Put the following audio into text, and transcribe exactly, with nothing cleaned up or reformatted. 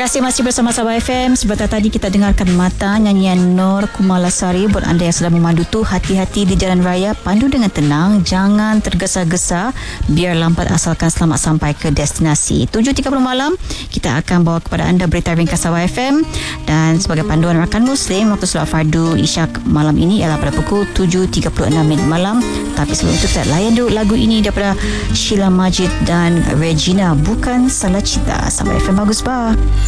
kasih masih bersama Sabah F M. Sebentar tadi kita dengarkan Mata, nyanyian Nur Kumalasari. Buat anda yang sedang memandu tu, hati-hati di jalan raya, pandu dengan tenang, jangan tergesa-gesa, biar lambat asalkan selamat sampai ke destinasi. tujuh tiga puluh malam kita akan bawa kepada anda berita ringkas Sabah F M, dan sebagai panduan rakan Muslim, waktu solat fardu Isyak malam ini ialah pada pukul tujuh tiga puluh enam minit malam. Tapi sebelum itu kita layan dulu lagu ini daripada Sheila Majid dan Regina, Bukan Salah Cinta. Sabah F M bagus bah.